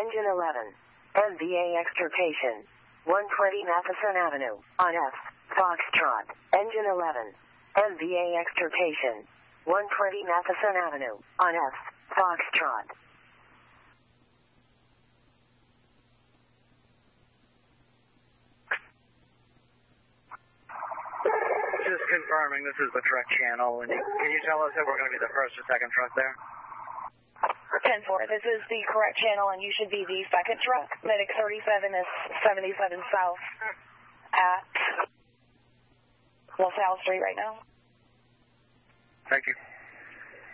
Engine 11. MVA extirpation. 120 Matheson Avenue, on F. Foxtrot. Engine 11. MVA extirpation. 120 Matheson Avenue, on F. Foxtrot. Just confirming this is the correct channel. And can you tell us if we're going to be the first or second truck there? 10-4, this is the correct channel, and you should be the second truck. Medic 37 is 77 South at LaSalle Street right now. Thank you.